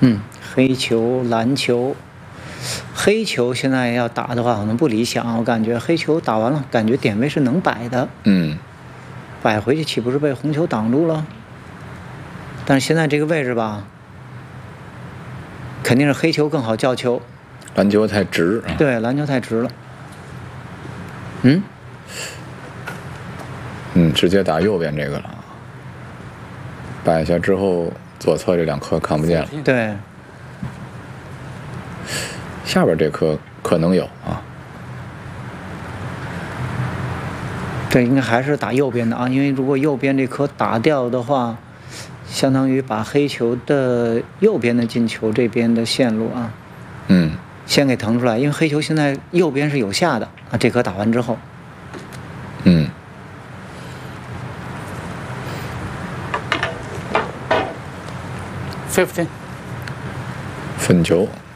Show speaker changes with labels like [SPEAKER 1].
[SPEAKER 1] 黑球、蓝球，黑球现在要打的话可能不理想，我感觉黑球打完了，感觉点位是能摆的，摆回去岂不是被红球挡住了？但是现在这个位置吧，肯定是黑球更好叫球，
[SPEAKER 2] 篮球太直啊。
[SPEAKER 1] 对，篮球太直了。
[SPEAKER 2] 直接打右边这个了，摆下之后左侧这2颗看不见了。
[SPEAKER 1] 对，
[SPEAKER 2] 下边这颗可能有啊。
[SPEAKER 1] 对，应该还是打右边的啊，因为如果右边这颗打掉的话，相当于把黑球的右边的进球这边的线路啊，先给腾出来，因为黑球现在右边是有下的啊，这颗打完之后
[SPEAKER 3] ，15。
[SPEAKER 2] 分球。